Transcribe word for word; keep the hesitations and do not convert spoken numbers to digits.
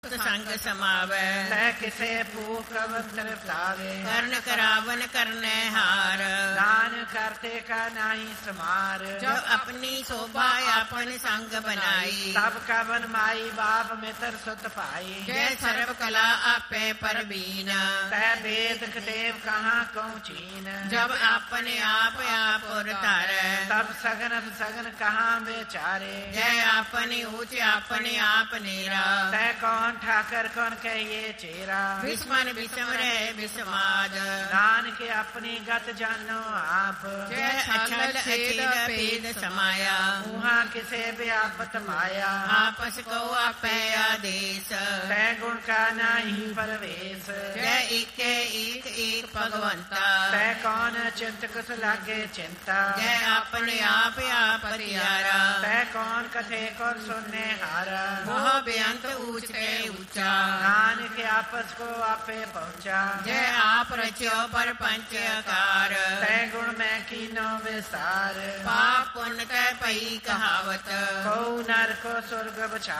ਸੰਗ ਸਮਾਵੈ ਲੈ ਕਿਸੇ ਭੂਖ ਅਵਸਰ ਫਲਾਵੇ ਕਰਨ ਕਰਾਵਨ ਕਰਨੈ ਹਾਰ ਦਾਨ ਕਰਤੇ ਕਾ ਨਾਹੀ ਸਮਾਰ ਜੋ ਆਪਣੀ ਸ਼ੋਭਾ ਆਪਨ ਸੰਗ ਬਨਾਈ ਸਭ ਕਵਨ ਮਾਈ ਬਾਪ ਮਿੱਤਰ ਸੁਤ ਭਾਈ ਜੈ ਸਰਬ ਕਲਾ ਆਪੇ ਪਰਬੀਨ ਤੈ ਵੇਦ ਕਤੇਵ ਕਹਾਂ ਕਉ ਚੀਨ ਜਬ ਆਪਨੇ ਆਪ ਆਪੁਰ ਧਰੈ ਤਬ ਸਗਨ ਸਗਨ ਕਹਾਂ ਵਿਚਾਰੇ ਜੈ ਆਪਨੇ ਊਚ ਆਪਨੇ ਆਪ ਨੀਰਾ ਤੈ ਕੌਣ ਠਾਕਰ ਕੌਣ ਕਹੀਏ ਚੇਰਾ ਵਿਸਮਨ ਵਿਸਮਰੈ ਵਿਸਮਾਦ ਨਾਨਕ ਆਪਣੀ ਗਤ ਜਾਨੋ ਆਪ ਜੈ ਅਚਲ ਅਚੇਲ ਭੇਦ ਸਮਾਇਆ ਉਹਾਂ ਕਿਸੇ ਵਿਆਪਤ ਮਾਇਆ ਆਪਸ ਕੋ ਆਪੈ ਆਦੇਸ ਤੈ ਗੁਣ ਕਾ ਨਾਹੀ ਪਰਵੇਸ ਜੈ ਏਕੈ ਏਕ ਏਕ ਭਗਵੰਤਾ ਤੈ ਕੌਣ ਚਿੰਤਕ ਲਾਗੇ ਚਿੰਤਾ ਜੈ ਆਪਣੇ ਆਪ ਆਪ ਹਰਿਆਰਾ ਤੈ ਕੌਣ ਕਥੇ ਕੋ ਸੁਨੇ ਹਾਰਾ ਮੋਹ ਬੇਅੰਤ ਊਚ ਤੇ ਉੱਚਾ ਨਾਨਕ ਆਪਸ ਕੋ ਆਪੇ ਪਹੁੰਚਾ ਜੈ ਆਪ ਰਚਿਓ ਪਰ ਪੰਚ ਆਕਾਰ ਤੈ ਗੁਣ ਮੈਂ ਕੀਨੋ ਵਿਸਾਰ ਪਾਪ ਪੁੰਨ ਤੈ ਪਈ ਕਹਾਵਤ ਕਉ ਨਰ ਕੋ ਸੁਰਗ ਬਚਾ